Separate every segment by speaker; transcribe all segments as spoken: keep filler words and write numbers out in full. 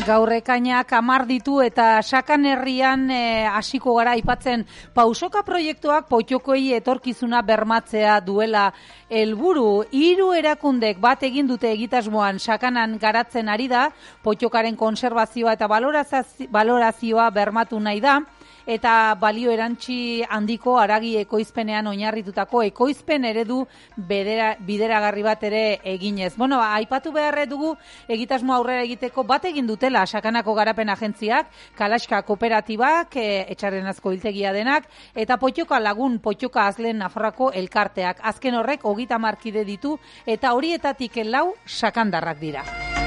Speaker 1: Gaur ekainak hamar ditu eta Sakan herrian eh, hasiko gara aipatzen pausoka proiektuak potxokoi etorkizuna bermatzea duela helburu. Hiru erakundek bat egin dute egitasmoan Sakanan garatzen ari da, potxokaren konserbazioa eta balorazioa bermatu nahi da, eta balio erantzi handiko haragi ekoizpenean oinarritutako ekoizpen eredu bedera, bideragarri bat ere eginez. Bueno, aipatu beharre dugu egitasmo aurrera egiteko bat egin dutela Sakanako garapen agentziak, Kalaxka kooperatibak, e, etxarren azko hiltegia denak, eta potxoka lagun potxoka azlen Nafarroako elkarteak. Azken horrek hogeita hamar kide ditu eta horietatik lau sakandarrak dira.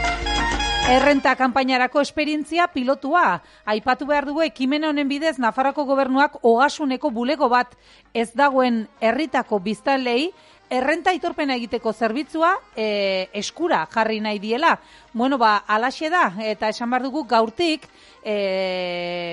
Speaker 1: Errenta kanpainarako esperientzia pilotua. Aipatu behar dugu ekimen honen bidez Nafarroako gobernuak ogasuneko bulego bat ez dagoen herritako biztanleei errenta aitorpena egiteko zerbitzua e, eskura jarri nahi diela. Bueno, ba, alaxe da, eta esan behar dugu gaurtik e,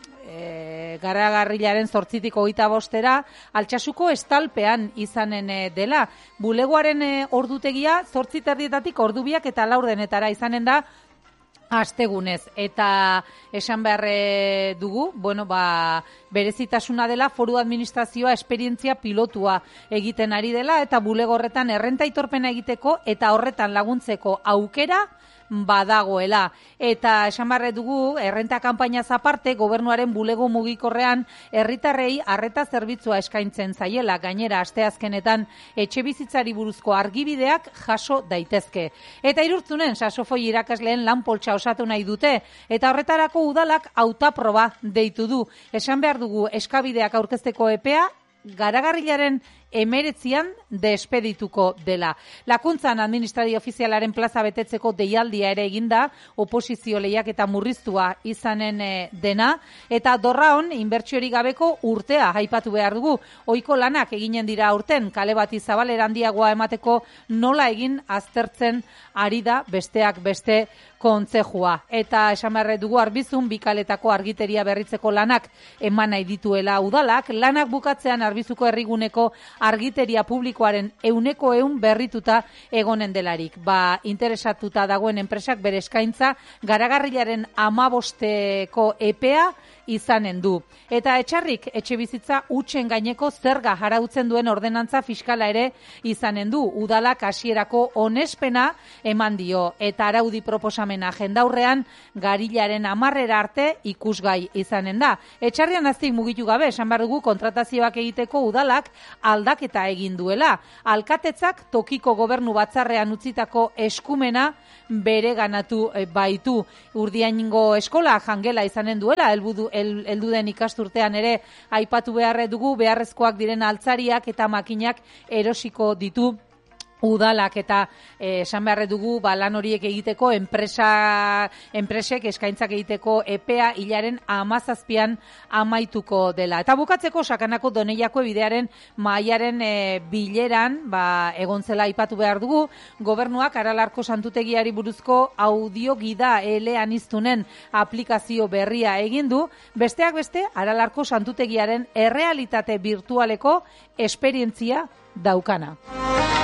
Speaker 1: e, garagarrilaren zortzitik hogeita bostera Altsasuko estalpean izanen e, dela. Bulegoaren e, ordutegia zortzi terdietatik ordubiak eta laurdenetara izanen da astegunez, eta esan behar dugu, bueno, ba, berezitasuna dela foru administrazioa esperientzia pilotua egiten ari dela, eta bulego horretan errenta aitorpena egiteko eta horretan laguntzeko aukera badagoela. Eta esan behar dugu, errenta kanpainaz aparte, gobernuaren bulego mugikorrean herritarrei arreta zerbitzua eskaintzen zaiela, gainera asteazkenetan etxe bizitzari buruzko argibideak jaso daitezke. Eta irurtzunen, sasofoi irakasleen lan poltsa osatu nahi dute, eta horretarako udalak hautaproba deitu du. Esan behar dugu, eskabideak aurkezteko epea, garagarrilaren emeretzian despedituko dela. Lakuntzan administradio ofizialaren plaza betetzeko deialdia ere eginda, oposizio lehiak eta murriztua izanen e, dena, eta dorraon inbertsiorik gabeko urtea aipatu behar dugu. Ohiko lanak eginen dira aurten, kale bati zabalera handiagoa emateko nola egin aztertzen ari da besteak beste kontzejua. Eta esan behar dugu Arbizun bikaletako argiteria berritzeko lanak eman nahi dituela udalak, lanak bukatzean Arbizuko herriguneko argiteria publikoaren euneko eun berrituta egonen delarik. Ba, interesatuta dagoen enpresak bere eskaintza garagarrilaren amabosteko epea izanen du. Eta etxarrik etxe bizitza hutsen gaineko zerga jarautzen duen ordenantza fiskala ere izanen du. Udalak hasierako onespena eman dio eta araudi proposamena jendaurrean garilaren hamarrera arte ikusgai izanen da. Etxarrian aztik mugitu gabe, esan behar dugu kontratazioak egiteko udalak aldaketa egin duela. Alkatetzak tokiko gobernu batzarrean utzitako eskumena bere ganatu baitu. Urdiaingo eskola jangela izanen duela, helbudu heldu den ikasturtean ere aipatu beharre dugu beharrezkoak diren altzariak eta makinak erosiko ditu udalak, eta eh, esan beharre dugu ba, lan horiek egiteko enpresa, enpresek eskaintzak egiteko epea hilaren amazazpian amaituko dela. Eta bukatzeko Sakanako Doneiako bidearen mahaiaren e, bileran ba, egon zela aipatu behar dugu, gobernuak Aralarko santutegiari buruzko audio gida eleaniztunen aplikazio berria egin du, besteak beste Aralarko santutegiaren errealitate virtualeko esperientzia daukana.